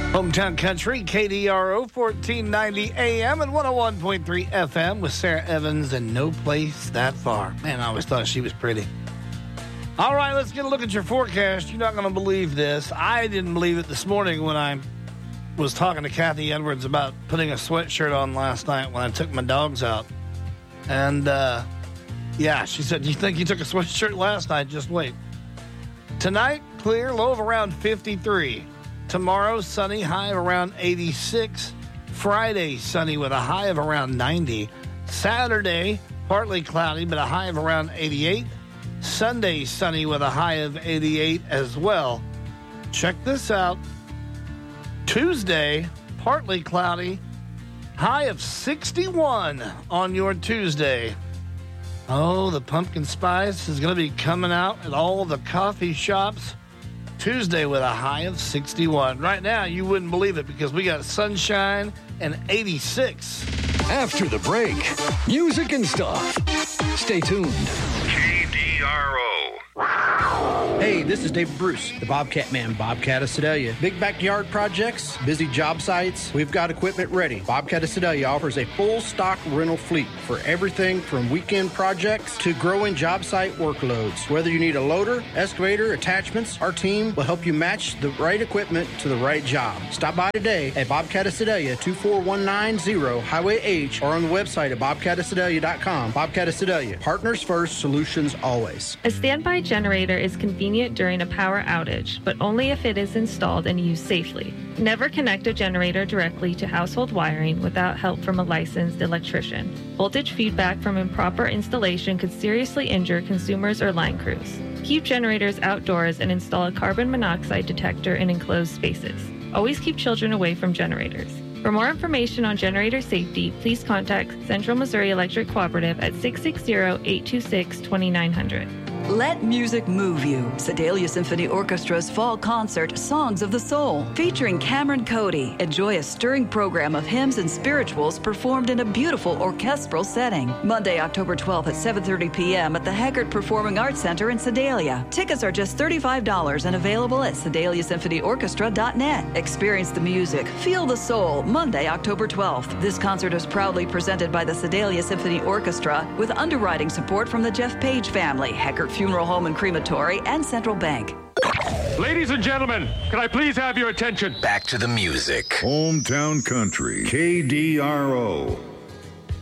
Hometown Country, KDRO, 1490 AM and 101.3 FM with Sarah Evans and No Place That Far. Man, I always thought she was pretty. All right, let's get a look at your forecast. You're not going to believe this. I didn't believe it this morning when I was talking to Kathy Edwards about putting a sweatshirt on last night when I took my dogs out. And, yeah, she said, "You think you took a sweatshirt last night? Just wait." Tonight, clear, low of around 53. Tomorrow, sunny, high of around 86. Friday, sunny with a high of around 90. Saturday, partly cloudy, but a high of around 88. Sunday, sunny with a high of 88 as well. Check this out. Tuesday, partly cloudy, high of 61 on your Tuesday. Oh, the pumpkin spice is going to be coming out at all the coffee shops Tuesday with a high of 61. Right now, you wouldn't believe it because we got sunshine and 86. After the break, music and stuff. Stay tuned. KDRO. Hey, this is David Bruce, the Bobcat Man, Bobcat of Sedalia. Big backyard projects, busy job sites, we've got equipment ready. Bobcat of Sedalia offers a full stock rental fleet for everything from weekend projects to growing job site workloads. Whether you need a loader, excavator, attachments, our team will help you match the right equipment to the right job. Stop by today at Bobcat of Sedalia, 24190 Highway H, or on the website at bobcatofsedalia.com. Bobcat of Sedalia, partners first, solutions always. A standby generator is convenient during a power outage, but only if it is installed and used safely. Never connect a generator directly to household wiring without help from a licensed electrician. Voltage feedback from improper installation could seriously injure consumers or line crews. Keep generators outdoors and install a carbon monoxide detector in enclosed spaces. Always keep children away from generators. For more information on generator safety, please contact Central Missouri Electric Cooperative at 660-826-2900. Let music move you. Sedalia Symphony Orchestra's fall concert, Songs of the Soul, featuring Cameron Cody. Enjoy a stirring program of hymns and spirituals performed in a beautiful orchestral setting. Monday, October 12th at 7:30 p.m. at the Haggard Performing Arts Center in Sedalia. Tickets are just $35 and available at SedaliaSymphonyOrchestra.net. Experience the music, feel the soul. Monday, October 12th. This concert is proudly presented by the Sedalia Symphony Orchestra with underwriting support from the Jeff Page family, Haggard Funeral Home and Crematory, and Central Bank. Ladies and gentlemen, can I please have your attention? Back to the music. Hometown Country, KDRO.